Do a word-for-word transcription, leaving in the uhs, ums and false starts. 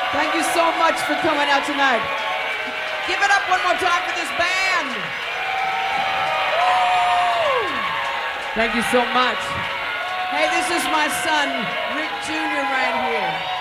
Thank you so much for coming out tonight. Give it up one more time for this band. Woo! Thank you so much. Hey, this is my son, Rick Junior right here.